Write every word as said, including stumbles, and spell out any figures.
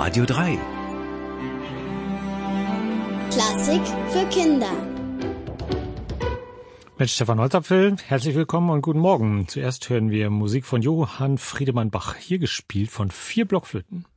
Radio drei. Klassik für Kinder. Mit Stefan Holzapfel, herzlich willkommen und guten Morgen. Zuerst hören wir Musik von Johann Friedemann Bach, hier gespielt von vier Blockflöten.